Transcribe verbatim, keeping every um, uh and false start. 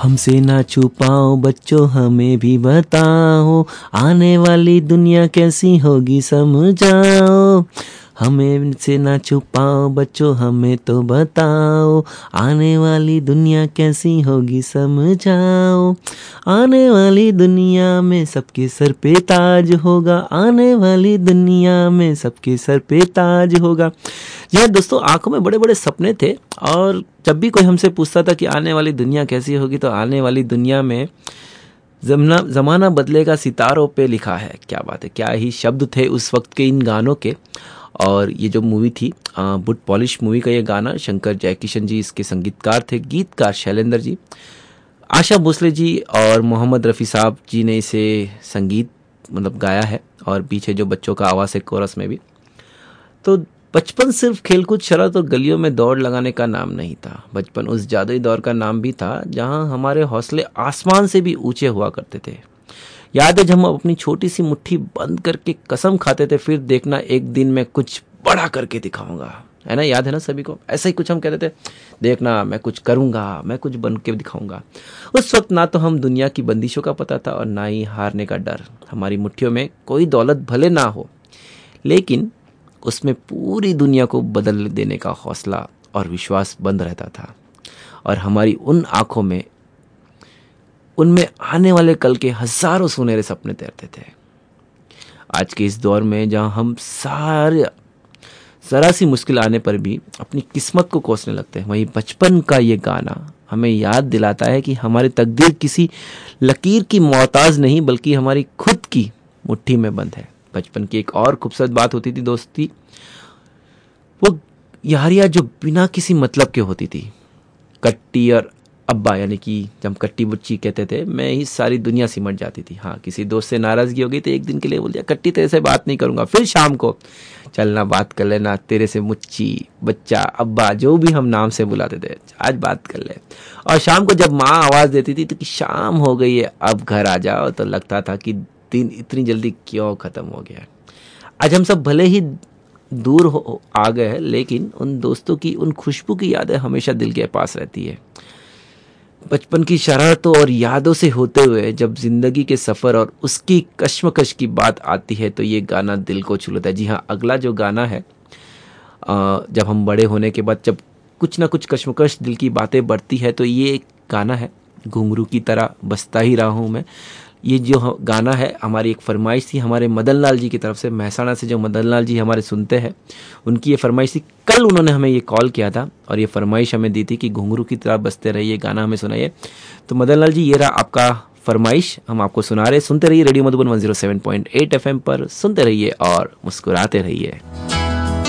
हमसे ना छुपाओ बच्चों हमें भी बताओ, आने वाली दुनिया कैसी होगी समझाओ। हमें से ना छुपाओ बच्चों हमें तो बताओ, आने वाली दुनिया कैसी होगी समझाओ। आने वाली दुनिया में सबके सर पे ताज होगा, आने वाली दुनिया में सबके सर पे ताज होगा। यह दोस्तों आंखों में बड़े बड़े सपने थे, और जब भी कोई हमसे पूछता था कि आने वाली दुनिया कैसी होगी, तो आने वाली दुनिया में जमाना जमाना बदलेगा सितारों पे लिखा है। क्या बात है, क्या ही शब्द थे उस वक्त के इन गानों के। और ये जो मूवी थी बुट पॉलिश मूवी का ये गाना, शंकर जयकिशन जी इसके संगीतकार थे, गीतकार शैलेंद्र जी, आशा भोसले जी और मोहम्मद रफ़ी साहब जी ने इसे संगीत मतलब गाया है, और पीछे जो बच्चों का आवाज़ है कोरस में भी। तो बचपन सिर्फ खेलकूद शरारत और गलियों में दौड़ लगाने का नाम नहीं था। बचपन उस जादुई दौर का नाम भी था जहां हमारे हौसले आसमान से भी ऊंचे हुआ करते थे। याद है जब हम अपनी छोटी सी मुट्ठी बंद करके कसम खाते थे, फिर देखना एक दिन मैं कुछ बड़ा करके दिखाऊंगा, है ना, याद है ना सभी को। ऐसा ही कुछ हम कहते थे, देखना मैं कुछ करूंगा, मैं कुछ बन के दिखाऊंगा। उस वक्त ना तो हम दुनिया की बंदिशों का पता था और ना ही हारने का डर। हमारी मुट्ठियों में कोई दौलत भले ना हो, लेकिन उसमें पूरी दुनिया को बदल देने का हौसला और विश्वास बंद रहता था। और हमारी उन आंखों में, उनमें आने वाले कल के हजारों सुनहरे सपने तैरते थे। आज के इस दौर में जहां हम सारे जरा सी मुश्किल आने पर भी अपनी किस्मत को कोसने लगते हैं, वहीं बचपन का ये गाना हमें याद दिलाता है कि हमारी तकदीर किसी लकीर की मोहताज नहीं, बल्कि हमारी खुद की मुट्ठी में बंद है। बचपन की एक और खूबसूरत बात होती थी दोस्ती, वो यारियां जो बिना किसी मतलब के होती थी। कट्टी और अब्बा, यानी कि जब कट्टी बुच्ची कहते थे, मैं ही सारी दुनिया सिमट जाती थी। हाँ, किसी दोस्त से नाराजगी हो गई तो एक दिन के लिए बोल दिया, कट्टी तेरे से बात नहीं करूंगा। फिर शाम को चलना बात कर लेना, तेरे से मुच्ची, बच्चा, अब्बा, जो भी हम नाम से बुलाते थे, आज बात कर ले। और शाम को जब माँ आवाज देती थी तो कि शाम हो गई है अब घर आ जाओ, तो लगता था कि दिन इतनी जल्दी क्यों खत्म हो गया। आज हम सब भले ही दूर हो आ गए हैं, लेकिन उन दोस्तों की, उन खुशबू की यादें हमेशा दिल के पास रहती है। बचपन की शरारतों और यादों से होते हुए जब जिंदगी के सफर और उसकी कश्मकश की बात आती है, तो ये गाना दिल को छू लेता है। जी हाँ, अगला जो गाना है, जब हम बड़े होने के बाद जब कुछ ना कुछ कश्मकश दिल की बातें बढ़ती है, तो ये एक गाना है, घुंघरू की तरह बसता ही रहा हूँ मैं। ये जो गाना है हमारी एक फरमाइश थी हमारे मदन लाल जी की तरफ से, महसाणा से जो मदन लाल जी हमारे सुनते हैं, उनकी ये फरमाइश थी। कल उन्होंने हमें ये कॉल किया था और ये फरमाइश हमें दी थी कि घुंघरू की तरह बसते रहिए, गाना हमें सुनाइए। तो मदन लाल जी, ये रहा आपका फरमाइश, हम आपको सुना रहे। सुनते रहिए radio Madhuban one zero seven point eight F M पर, सुनते रहिए और मुस्कुराते रहिए।